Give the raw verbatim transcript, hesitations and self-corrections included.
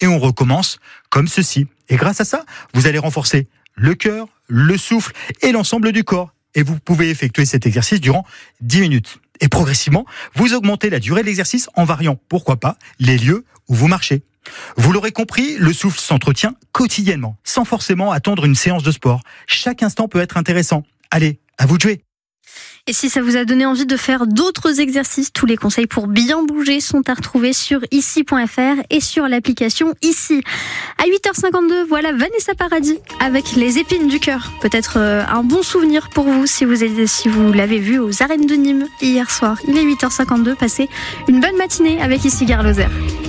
et on recommence comme ceci. Et grâce à ça, vous allez renforcer le cœur, le souffle et l'ensemble du corps. Et vous pouvez effectuer cet exercice durant dix minutes. Et progressivement, vous augmentez la durée de l'exercice en variant, pourquoi pas, les lieux où vous marchez. Vous l'aurez compris, le souffle s'entretient quotidiennement, sans forcément attendre une séance de sport. Chaque instant peut être intéressant. Allez, à vous de jouer. Et si ça vous a donné envie de faire d'autres exercices, tous les conseils pour bien bouger sont à retrouver sur ici point f r et sur l'application Ici. À huit heures cinquante-deux, voilà Vanessa Paradis avec Les épines du cœur. Peut-être un bon souvenir pour vous si vous, êtes, si vous l'avez vu aux arènes de Nîmes hier soir. Il est huit heures cinquante-deux, passez une bonne matinée avec Ici Gare Lozère.